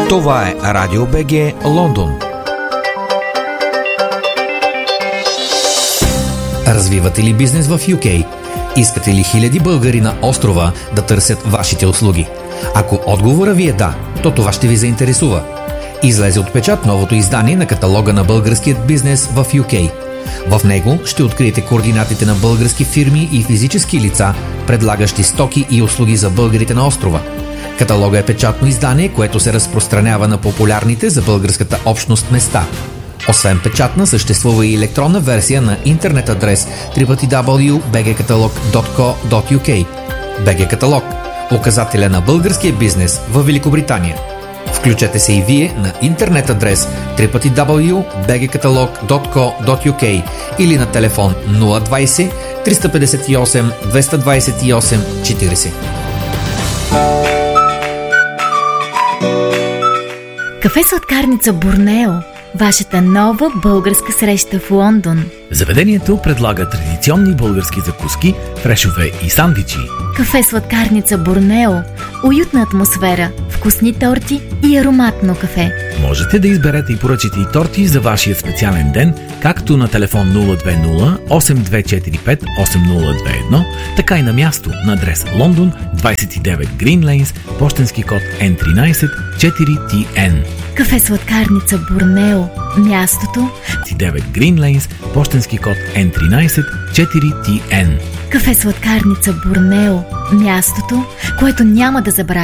Това е Радио БГ Лондон. Развивате ли бизнес в UK? Искате ли хиляди българи на острова да търсят вашите услуги? Ако отговора ви е да, то това ще ви заинтересува. Излезе от печат новото издание на каталога на българският бизнес в UK. В него ще откриете координатите на български фирми и физически лица, предлагащи стоки и услуги за българите на острова. Каталога е печатно издание, което се разпространява на популярните за българската общност места. Освен печатна, съществува и електронна версия на интернет адрес www.bgcatalog.co.uk. BG Каталог – указателя на българския бизнес в Великобритания. Включете се и вие на интернет адрес www.bgcatalog.co.uk или на телефон 020 358 228 40. Кафе сладкарница Борнео. Вашата нова българска среща в Лондон. Заведението предлага традиционни български закуски, фрешове и сандвичи. Кафе сладкарница Борнео. Уютна атмосфера, вкусни торти и ароматно кафе. Можете да изберете и поръчате и торти за вашия специален ден, както на телефон 020 8245 8021, така и на място на адрес Лондон, 29 Green Lanes, пощенски код N13 4TN. Кафе сладкарница Борнео. Мястото 29 Green Lanes, пощенски код N13 4TN. Кафе сладкарница Борнео. Мястото, което няма да забравя.